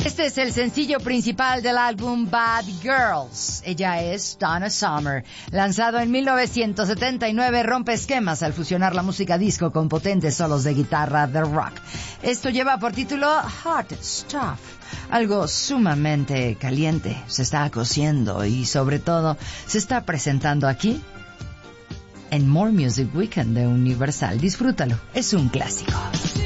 Este es el sencillo principal del álbum Bad Girls. Ella es Donna Summer. Lanzado en 1979, rompe esquemas al fusionar la música disco con potentes solos de guitarra de rock. Esto lleva por título Hot Stuff. Algo sumamente caliente se está cociendo y sobre todo se está presentando aquí en More Music Weekend de Universal. Disfrútalo, es un clásico.